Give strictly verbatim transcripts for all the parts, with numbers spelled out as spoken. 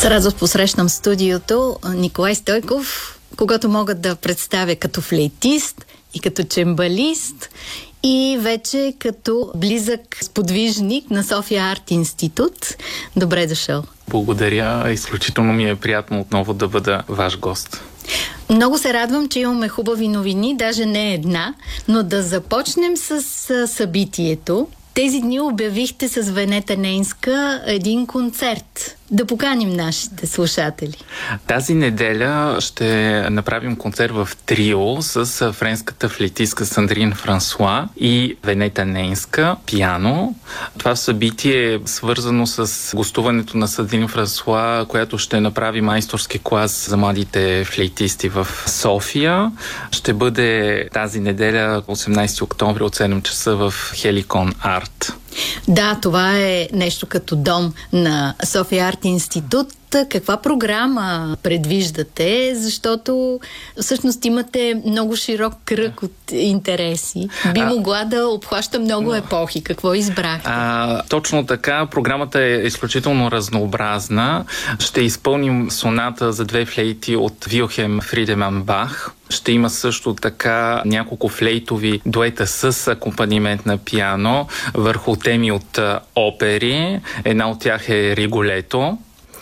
С радост посрещам в студиото Николай Стойков, когато могат да представя като флейтист и като чембалист и вече като близък сподвижник на София Арт Институт. Добре дошъл. Благодаря. Изключително ми е приятно отново да бъда ваш гост. Много се радвам, че имаме хубави новини, даже не една, но да започнем с събитието. Тези дни обявихте с Венета Нейнска един концерт. Да поканим нашите слушатели. Тази неделя ще направим концерт в трио с френската флейтистка Сандрин Франсуа и Венета Нейнска пиано. Това събитие е свързано с гостуването на Сандрин Франсуа, която ще направи майсторски клас за младите флейтисти в София. Ще бъде тази неделя, осемнайсети октомври от седем часа в Хеликон Арт. Да, това е нещо като дом на София Арт Институт. Каква програма предвиждате? Защото всъщност имате много широк кръг от интереси. Би а, могла да обхваща много епохи. Какво избрахте? А, точно така. Програмата е изключително разнообразна. Ще изпълним соната за две флейти от Вилхелм Фридеман Бах. Ще има също така няколко флейтови дуета с акомпанимент на пиано върху теми от опери. Една от тях е Риголето.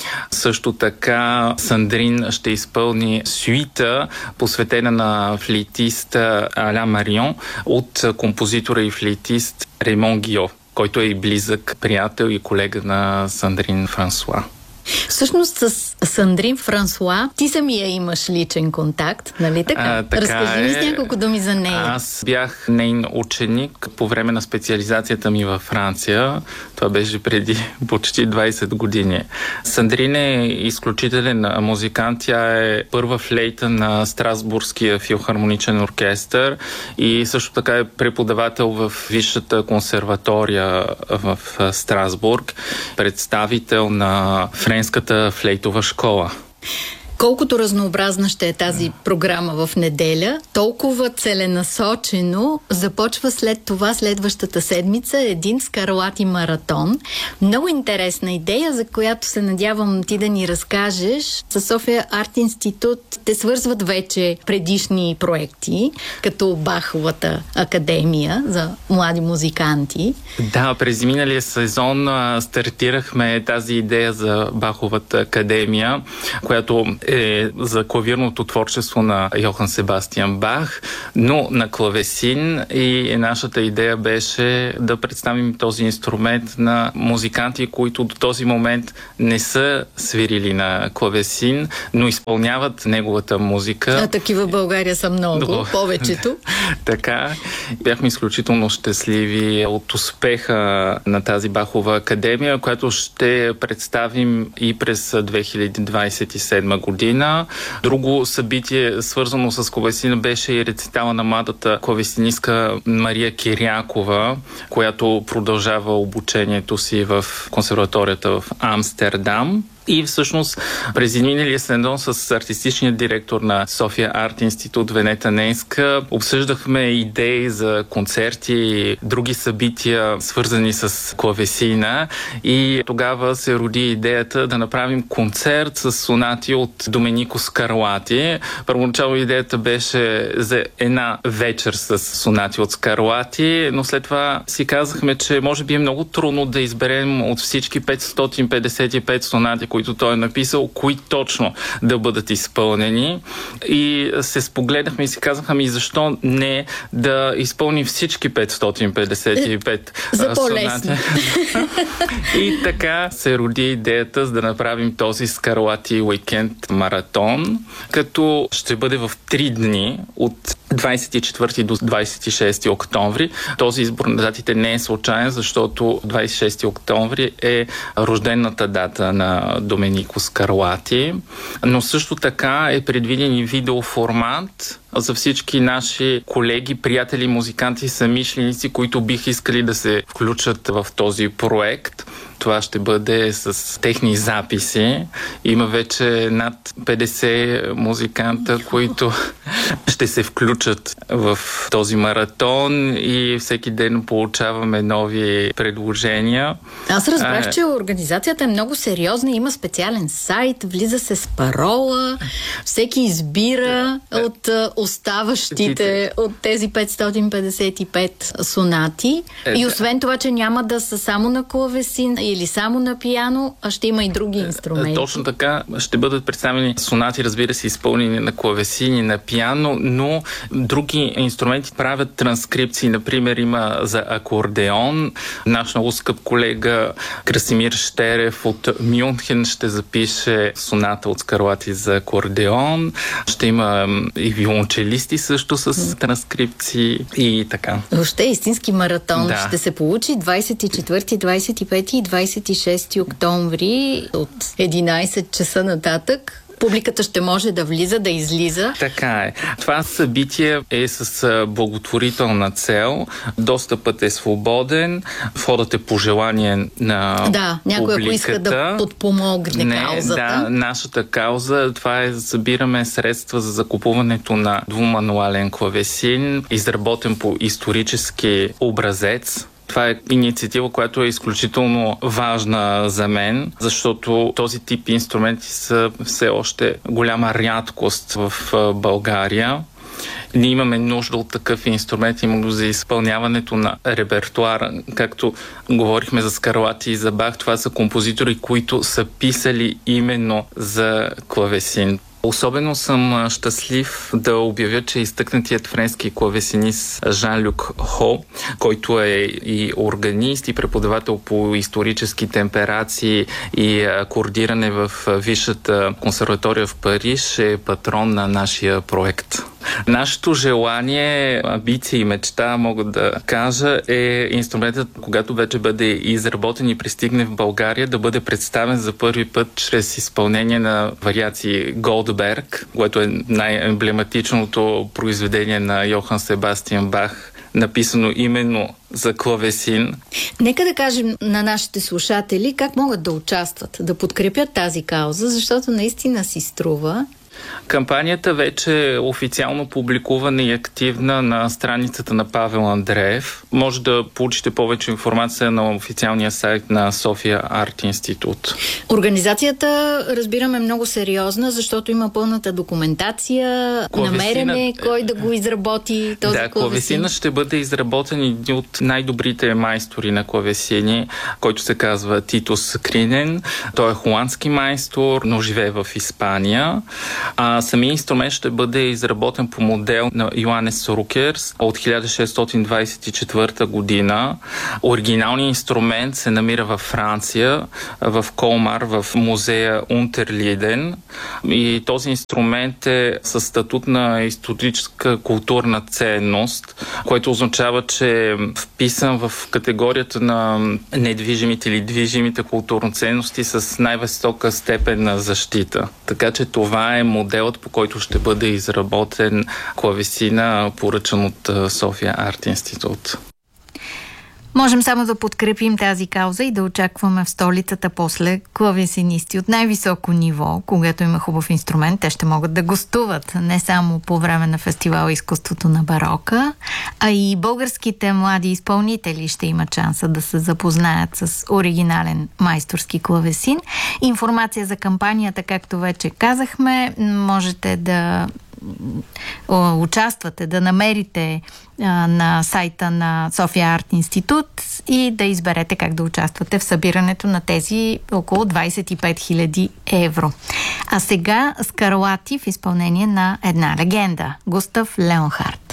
Също така Сандрин ще изпълни сюита, посветена на флейтиста Аля Марион от композитора и флейтист Ремон Гио, който е и близък приятел и колега на Сандрин Франсуа. Всъщност с Сандрин Франсуа ти самия имаш личен контакт, нали така? А, така Разкажи ми е. с няколко думи за нея. Аз бях нейн ученик по време на специализацията ми във Франция. Това беше преди почти двайсет години. Сандрин е изключителен музикант. Тя е първа флейта на Страсбургския филхармоничен оркестър и също така е преподавател в Висшата консерватория в Страсбург, представител на Френската флейтова школа. Колкото разнообразна ще е тази програма в неделя, толкова целенасочено започва след това следващата седмица един Скарлати маратон. Много интересна идея, за която се надявам ти да ни разкажеш. Със София Арт Институт те свързват вече предишни проекти, като Баховата академия за млади музиканти. Да, през миналия сезон а, стартирахме тази идея за Баховата академия, която е за клавирното творчество на Йохан Себастиан Бах, но на клавесин, и нашата идея беше да представим този инструмент на музиканти, които до този момент не са свирили на клавесин, но изпълняват неговата музика. А такива в България са много, До... повечето. Така, бяхме изключително щастливи от успеха на тази Бахова академия, която ще представим и през две хиляди двайсет и седма година. Друго събитие, свързано с клавесина, беше и рецитала на младата клавесинистка Мария Кирякова, която продължава обучението си в консерваторията в Амстердам. И всъщност през миналия сезон с артистичния директор на София Арт Институт Венета Нейнска обсъждахме идеи за концерти и други събития, свързани с клавесина, и тогава се роди идеята да направим концерт с сонати от Доменико Скарлати. Първоначално идеята беше за една вечер с сонати от Скарлати, но след това си казахме, че може би е много трудно да изберем от всички петстотин петдесет и пет сонати, които той е написал, кои точно да бъдат изпълнени. И се спогледахме и си казахме, ами защо не да изпълним всички петстотин петдесет и пет за по-лесно. И така се роди идеята за да направим този Скарлати уикенд маратон, като ще бъде в три дни от двайсет и четвърти до двайсет и шести октомври. Този избор на датите не е случайен, защото двайсет и шести октомври е рождената дата на Доменико Скарлати, но също така е предвиден и видеоформат за всички наши колеги, приятели, музиканти, съмишленици, които бих искали да се включат в този проект. това ще бъде с техни записи. Има вече над петдесет музиканта, които ще се включат в този маратон и всеки ден получаваме нови предложения. Аз разбрах, а, че организацията е много сериозна, има специален сайт, влиза се с парола, всеки избира от оставащите от тези петстотин петдесет и пет сонати. Е, и освен това, че няма да са само на клавесин или само на пиано, а ще има и други инструменти. Точно така, ще бъдат представени сонати, разбира се, изпълнени на клавесин и на пиано, но други инструменти правят транскрипции. Например, има за акордеон. Наш много скъп колега Красимир Щерев от Мюнхен ще запише соната от Скарлати за акордеон. Ще има и виолончелисти също с транскрипции и така. Въобще истински маратон да. Ще се получи двадесет и четвърти, двадесет и пети и двадесет и шести октомври от единадесет часа нататък. Публиката ще може да влиза, да излиза. Така е. Това събитие е с благотворителна цел. Достъпът е свободен. Входът е по желание на Да, някой ако иска да подпомогне Не, каузата. Да, нашата кауза, това е, събираме средства за закупуването на двумануален клавесин, изработен по исторически образец. Това е инициатива, която е изключително важна за мен, защото този тип инструменти са все още голяма рядкост в България. Ние имаме нужда от такъв инструмент, именно за изпълняването на репертуара. Както говорихме за Скарлати и за Бах, това са композитори, които са писали именно за клавесин. Особено съм щастлив да обявя, че изтъкнатият френски клавесинист Жан-Люк Хо, който е и органист и преподавател по исторически темперации и акордиране в Висшата консерватория в Париж, е патрон на нашия проект. Нашето желание, амбиция и мечта, мога да кажа, е инструментът, когато вече бъде изработен и пристигне в България, да бъде представен за първи път чрез изпълнение на вариации Голдберг, което е най-емблематичното произведение на Йохан Себастиан Бах, написано именно за клавесин. Нека да кажем на нашите слушатели как могат да участват, да подкрепят тази кауза, защото наистина си струва. Кампанията вече е официално публикувана и активна на страницата на Павел Андреев. Може да получите повече информация на официалния сайт на София Арт Институт. Организацията, разбираме, много сериозна, защото има пълната документация, клавесина, намерене, кой да го изработи този да, клавесин. клавесина ще бъде изработен един от най-добрите майстори на клавесини, който се казва Титус Кринен. Той е холандски майстор, но живее в Испания. А самият инструмент ще бъде изработен по модел на Йоанес Рукерс от хиляда шестстотин двадесет и четвърта година. Оригиналният инструмент се намира във Франция, в Колмар, в музея Унтерлиден. И този инструмент е със статут на историческа културна ценност, което означава, че е вписан в категорията на недвижимите или движимите културни ценности с най-висока степен на защита. Така че това е моделът, по който ще бъде изработен клавесина, поръчан от София Арт Институт. Можем само да подкрепим тази кауза и да очакваме в столицата после клавесинисти от най-високо ниво. Когато има хубав инструмент, те ще могат да гостуват не само по време на фестивала Изкуството на барока, а и българските млади изпълнители ще имат шанса да се запознаят с оригинален майсторски клавесин. Информация за кампанията, както вече казахме, можете да участвате, да намерите а, на сайта на София Арт Институт и да изберете как да участвате в събирането на тези около двадесет и пет хиляди евро. А сега Скарлати в изпълнение на една легенда – Густав Леонхард.